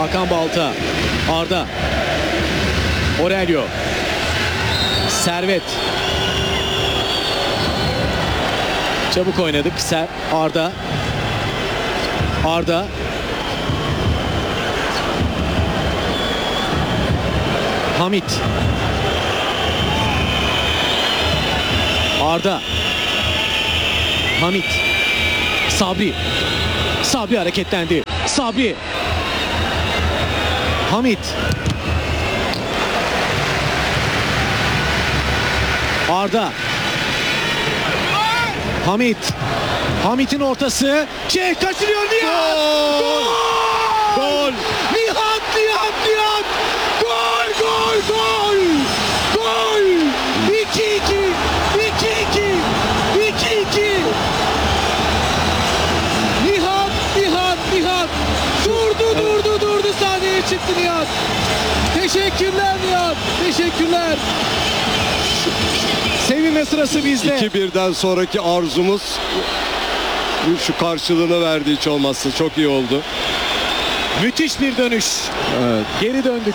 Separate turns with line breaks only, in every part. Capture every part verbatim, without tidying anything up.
Hakan Balta. Arda. Aurelio. Servet. Çabuk oynadık. Ser Arda. Arda. Hamit. Arda. Hamit. Sabri. Sabri hareketlendi. Sabri. Hamit. Arda. Hamit. Hamit'in ortası. Şey kaçırıyor Nihat. Gol! Gol! Nihat, Nihat, Nihat. Gol, gol, gol. Gol! iki iki. iki iki. iki iki. Nihat, Nihat, Nihat. Durdu, durdu, durdu. Sahneye çıktı Nihat. Teşekkürler Nihat. Teşekkürler. Sevinme sırası bizde.
iki birden sonraki arzumuz şu karşılığını verdi, hiç olmazsa çok iyi oldu.
Müthiş bir dönüş.
Evet.
Geri döndük.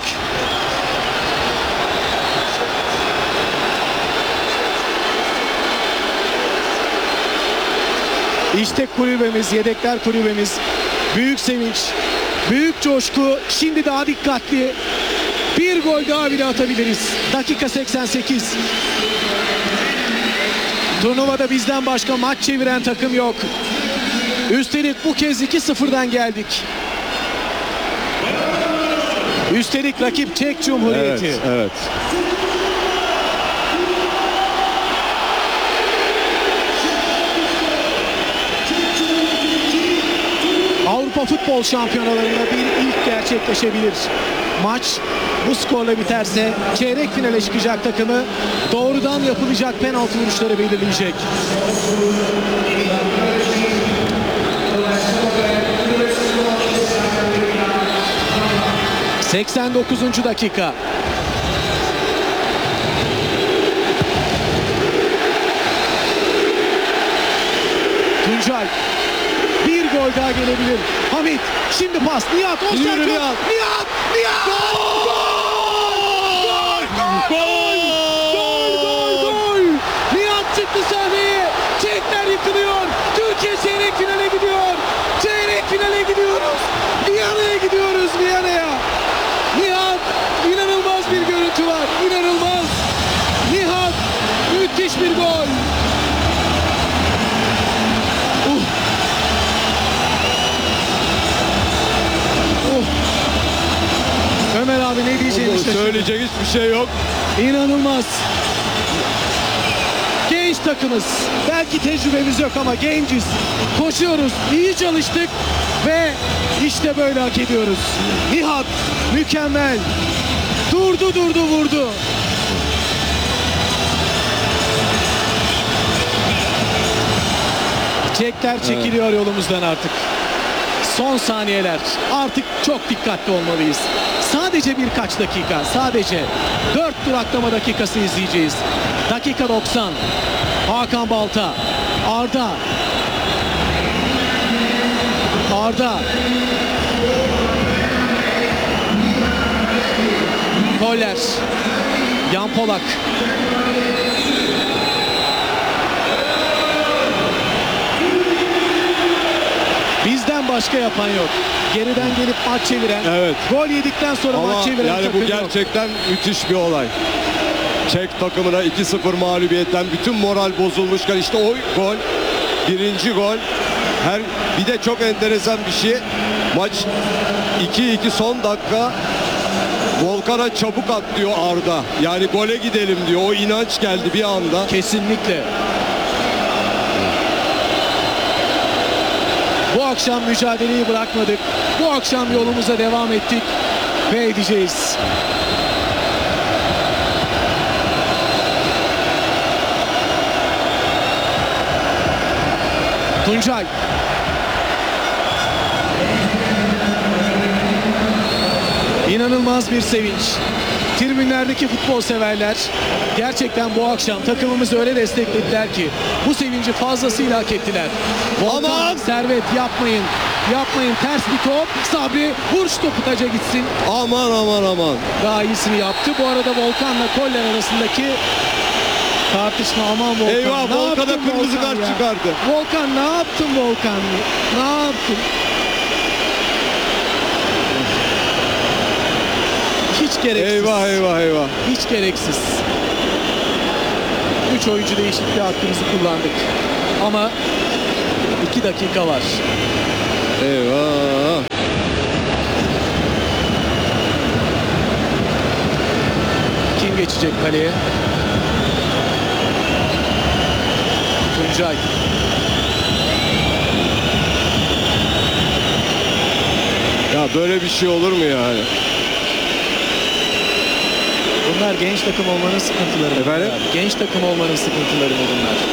İşte kulübemiz, yedekler kulübemiz. Büyük sevinç, büyük coşku. Şimdi daha dikkatli. Bir gol daha bile atabiliriz. Dakika seksen sekiz. Turnuvada bizden başka maç çeviren takım yok. Üstelik bu kez iki sıfırdan geldik. Üstelik rakip Çek Cumhuriyeti.
Evet, evet.
Avrupa Futbol Şampiyonalarında bir ilk gerçekleşebilir. Maç bu skorla biterse çeyrek finale çıkacak takımı doğrudan yapılacak penaltı vuruşları belirleyecek. seksen dokuzuncu dakika. Tuncay. Bir gol daha gelebilir. Hamit. Şimdi pas. Nihat. Oscar
Yürü
Nihat.
Nihat.
Nihat. Nihat. Gol! Gol! Gol! Gol! Gol! Gol! Nihat çıktı sahneye. Çekler yıkılıyor. Türkiye çeyrek finale gidiyor. Çeyrek finale gidiyoruz. Viyana'ya gidiyoruz. Viyana'ya. Nihat. İnanılmaz bir görüntü var. İnanılmaz. Nihat. Müthiş bir gol. Ömer abi ne diyeceğini şaşırdım.
Söyleyecek hiçbir şey yok.
İnanılmaz. Genç takımız. Belki tecrübemiz yok ama genciz. Koşuyoruz. İyi çalıştık ve işte böyle hak ediyoruz. Nihat mükemmel. Durdu durdu vurdu. Çekler çekiliyor evet. Yolumuzdan artık. Son saniyeler. Artık çok dikkatli olmalıyız. Sadece birkaç dakika, sadece dört duraklama dakikası izleyeceğiz. Dakika doksan. Hakan Balta, Arda. Arda. Koller. Yan Polak. Bizden başka yapan yok. Geriden gelip maç çeviren, evet. Gol yedikten sonra
ama
maç çeviren
yani bu gerçekten yok. Müthiş bir olay. Çek takımına iki sıfır mağlubiyetten bütün moral bozulmuşken işte o gol, birinci gol. Her bir de çok enteresan bir şey. Maç iki iki son dakika. Volkan'a çabuk at diyor Arda. Yani gole gidelim diyor. O inanç geldi bir anda.
Kesinlikle. Bu akşam mücadeleyi bırakmadık. Bu akşam yolumuza devam ettik ve edeceğiz. Tuncay. İnanılmaz bir sevinç. Tribünlerdeki futbol severler gerçekten bu akşam takımımızı öyle desteklediler ki bu sevinci fazlasıyla hak ettiler. Volkan, Servet yapmayın. Yapmayın, ters bir top. Sabri vur şu topu taca gitsin.
Aman aman aman.
Daha iyisini yaptı. Bu arada Volkan'la Koller arasındaki tartışma, aman Volkan.
Eyvah,
ne
Volkan'a
yaptın
kırmızı
Volkan
kart
ya?
çıkardı.
Volkan ne yaptın Volkan? Ne yaptın? Hiç gereksiz.
Eyvah eyvah eyvah.
Hiç gereksiz. Üç oyuncu değişikliği hakkımızı kullandık. Ama iki dakika var.
Eyvah.
Kim geçecek kaleye? Tuncay.
Ya böyle bir şey olur mu yani?
Bunlar genç takım olmanın sıkıntıları mı?
Efendim?
Genç takım olmanın sıkıntıları mı bunlar?